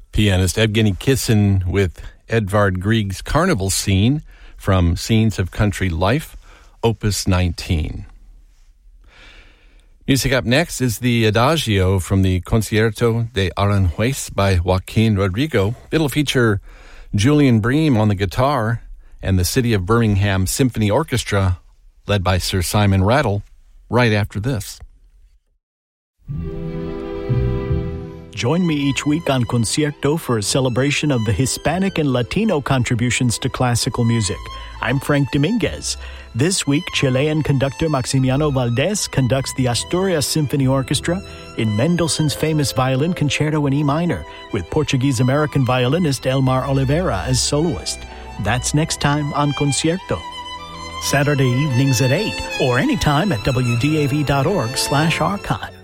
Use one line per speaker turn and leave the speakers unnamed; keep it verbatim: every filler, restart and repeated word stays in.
Pianist Evgeny Kissin with Edvard Grieg's Carnival Scene from Scenes of Country Life, Opus nineteen. Music up next is the Adagio from the Concierto de Aranjuez by Joaquin Rodrigo. It'll feature Julian Bream on the guitar and the City of Birmingham Symphony Orchestra, led by Sir Simon Rattle, right after this.
Join me each week on Concierto for a celebration of the Hispanic and Latino contributions to classical music. I'm Frank Dominguez. This week, Chilean conductor Maximiano Valdés conducts the Asturias Symphony Orchestra in Mendelssohn's famous violin concerto in E minor, with Portuguese-American violinist Elmar Oliveira as soloist. That's next time on Concierto. Saturday evenings at eight, or anytime at W D A V dot org slash archive.